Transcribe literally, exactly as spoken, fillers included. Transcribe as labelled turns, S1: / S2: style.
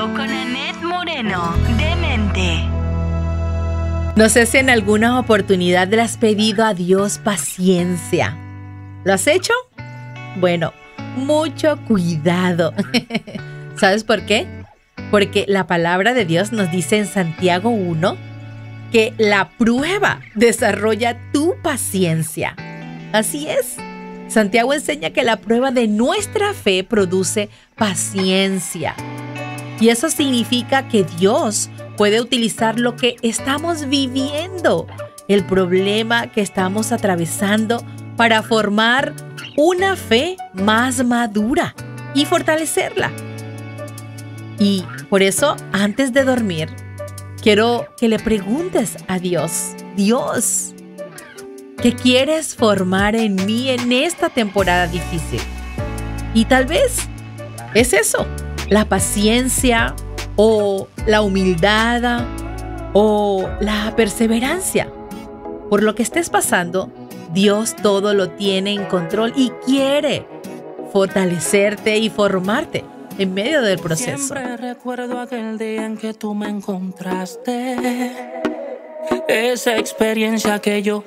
S1: con Annette Moreno, Demente.
S2: No sé si en alguna oportunidad le has pedido a Dios paciencia. ¿Lo has hecho? Bueno, mucho cuidado. ¿Sabes por qué? Porque la palabra de Dios nos dice en Santiago uno que la prueba desarrolla tu paciencia. Así es. Santiago enseña que la prueba de nuestra fe produce paciencia. Y eso significa que Dios puede utilizar lo que estamos viviendo, el problema que estamos atravesando, para formar una fe más madura y fortalecerla. Y por eso, antes de dormir, quiero que le preguntes a Dios, Dios, ¿qué quieres formar en mí en esta temporada difícil? Y tal vez es eso, la paciencia o la humildad o la perseverancia. Por lo que estés pasando, Dios todo lo tiene en control y quiere fortalecerte y formarte en medio del proceso.
S3: Siempre recuerdo aquel día en que tú me encontraste, esa experiencia que yo